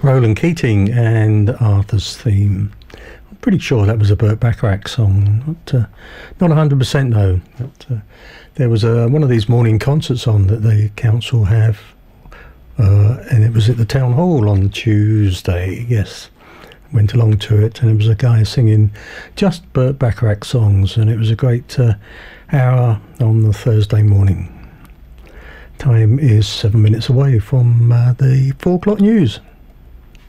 Roland Keating and Arthur's Theme. I'm pretty sure that was a Burt Bacharach song. Not 100% though. But, there was one of these morning concerts on that the council have, and it was at the town hall on Tuesday. Yes, went along to it, and it was a guy singing just Burt Bacharach songs, and it was a great hour on the Thursday morning. Time is 7 minutes away from the 4 o'clock news.